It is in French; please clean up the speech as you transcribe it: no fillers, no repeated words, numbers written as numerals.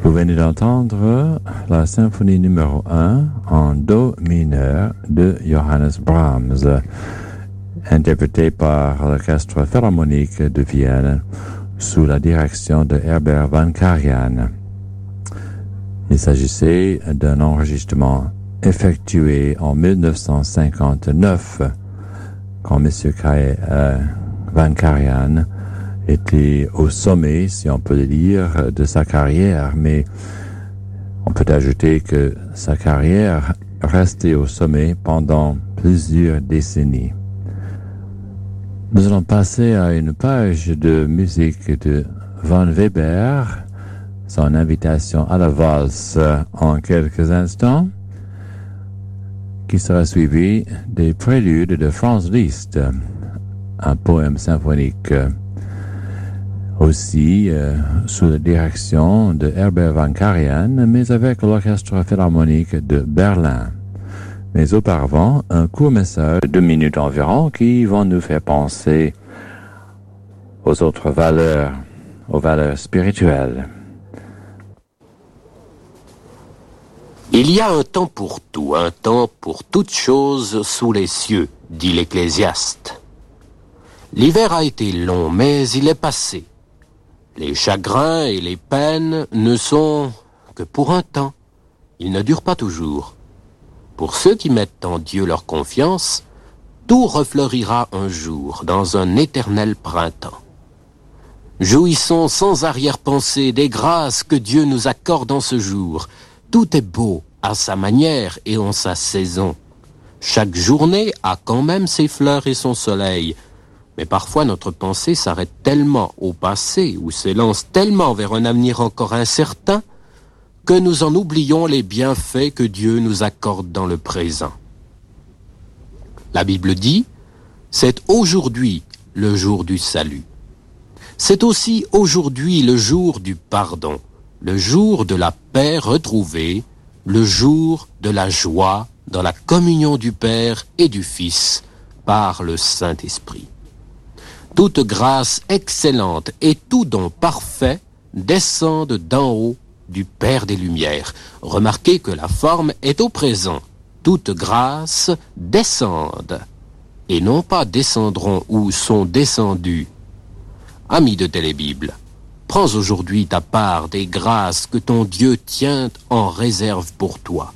Vous venez d'entendre la symphonie numéro 1 en Do mineur de Johannes Brahms, interprétée par l'Orchestre Philharmonique de Vienne sous la direction de Herbert von Karajan. Il s'agissait d'un enregistrement effectué en 1959 quand M. von Karajan était au sommet, si on peut le dire, de sa carrière, mais on peut ajouter que sa carrière restait au sommet pendant plusieurs décennies. Nous allons passer à une page de musique de Von Weber, son invitation à la valse en quelques instants, qui sera suivie des préludes de Franz Liszt, un poème symphonique. Aussi sous la direction de Herbert von Karajan, mais avec l'Orchestre Philharmonique de Berlin. Mais auparavant, un court message de 2 minutes environ qui vont nous faire penser aux autres valeurs, aux valeurs spirituelles. Il y a un temps pour tout, un temps pour toutes choses sous les cieux, dit l'Ecclésiaste. L'hiver a été long, mais il est passé. Les chagrins et les peines ne sont que pour un temps. Ils ne durent pas toujours. Pour ceux qui mettent en Dieu leur confiance, tout refleurira un jour dans un éternel printemps. Jouissons sans arrière-pensée des grâces que Dieu nous accorde en ce jour. Tout est beau à sa manière et en sa saison. Chaque journée a quand même ses fleurs et son soleil. Mais parfois notre pensée s'arrête tellement au passé ou s'élance tellement vers un avenir encore incertain que nous en oublions les bienfaits que Dieu nous accorde dans le présent. La Bible dit, c'est aujourd'hui le jour du salut. C'est aussi aujourd'hui le jour du pardon, le jour de la paix retrouvée, le jour de la joie dans la communion du Père et du Fils par le Saint-Esprit. Toute grâce excellente et tout don parfait descendent d'en haut du Père des Lumières. Remarquez que la forme est au présent. Toute grâce descendent et non pas descendront ou sont descendus. Ami de Télébible, prends aujourd'hui ta part des grâces que ton Dieu tient en réserve pour toi.